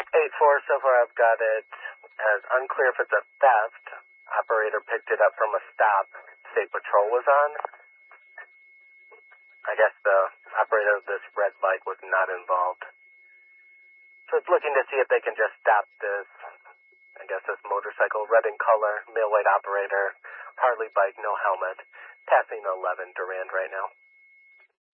8-4, so far I've got it as unclear if it's a theft. Operator picked it up from a stop State Patrol was on. I guess the operator of this red bike was not involved. So it's looking to see if they can just stop this, I guess this motorcycle, red in color, male white operator, Harley bike, no helmet, passing 11 Durand right now.